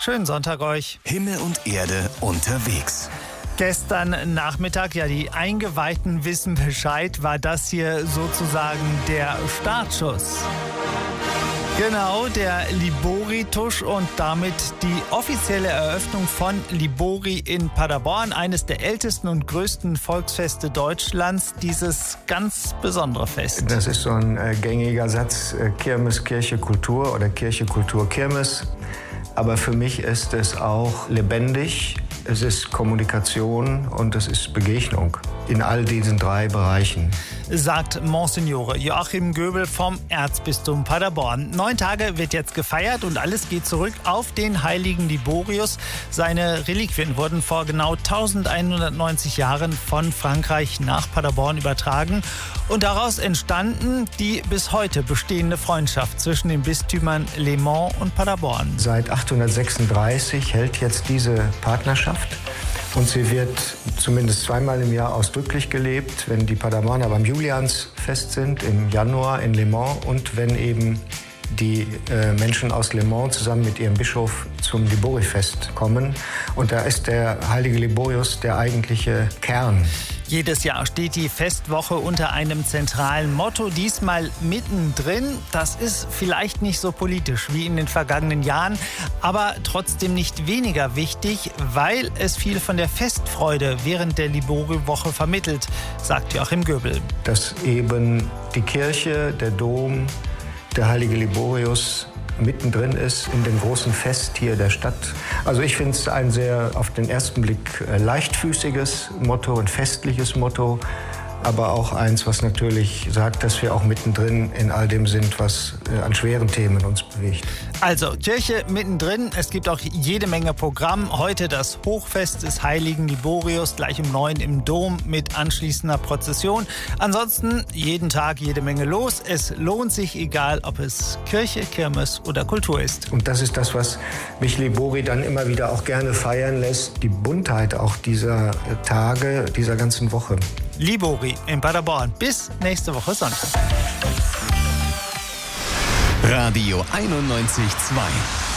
Schönen Sonntag euch. Himmel und Erde unterwegs. Gestern Nachmittag, ja, die Eingeweihten wissen Bescheid, war das hier sozusagen der Startschuss. Genau, der Libori-Tusch und damit die offizielle Eröffnung von Libori in Paderborn, eines der ältesten und größten Volksfeste Deutschlands, dieses ganz besondere Fest. Das ist so ein gängiger Satz, Kirmes, Kirche, Kultur oder Kirche, Kultur, Kirmes. Aber für mich ist es auch lebendig, es ist Kommunikation und es ist Begegnung in all diesen drei Bereichen. Sagt Monsignore Joachim Göbel vom Erzbistum Paderborn. 9 Tage wird jetzt gefeiert und alles geht zurück auf den heiligen Liborius. Seine Reliquien wurden vor genau 1190 Jahren von Frankreich nach Paderborn übertragen. Und daraus entstanden die bis heute bestehende Freundschaft zwischen den Bistümern Le Mans und Paderborn. Seit 836 hält jetzt diese Partnerschaft. Und sie wird zumindest zweimal im Jahr ausdrücklich gelebt, wenn die Paderborner beim Juliansfest sind, im Januar in Le Mans und wenn eben die Menschen aus Le Mans zusammen mit ihrem Bischof zum Libori-Fest kommen. Und da ist der heilige Liborius der eigentliche Kern. Jedes Jahr steht die Festwoche unter einem zentralen Motto, diesmal mittendrin. Das ist vielleicht nicht so politisch wie in den vergangenen Jahren, aber trotzdem nicht weniger wichtig, weil es viel von der Festfreude während der Libori-Woche vermittelt, sagt Joachim Göbel. Dass eben die Kirche, der Dom, der heilige Liborius mittendrin ist in dem großen Fest hier der Stadt. Also ich finde es ein sehr auf den ersten Blick leichtfüßiges Motto, ein festliches Motto, aber auch eins, was natürlich sagt, dass wir auch mittendrin in all dem sind, was an schweren Themen uns bewegt. Also Kirche mittendrin, es gibt auch jede Menge Programm. Heute das Hochfest des heiligen Liborius, gleich um 9 im Dom mit anschließender Prozession. Ansonsten jeden Tag jede Menge los. Es lohnt sich, egal ob es Kirche, Kirmes oder Kultur ist. Und das ist das, was mich Libori dann immer wieder auch gerne feiern lässt. Die Buntheit auch dieser Tage, dieser ganzen Woche. Libori in Paderborn. Bis nächste Woche Sonntag. Radio 91.2